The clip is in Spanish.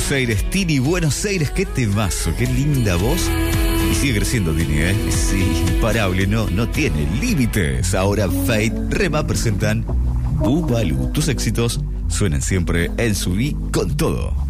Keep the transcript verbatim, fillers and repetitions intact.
Buenos Aires, Tini, Buenos Aires, qué temazo, qué linda voz. Y sigue creciendo Tini, ¿eh? Es imparable, no, no tiene límites. Ahora Fate, Rema presentan Bubalu. Tus éxitos suenan siempre en Subí con todo.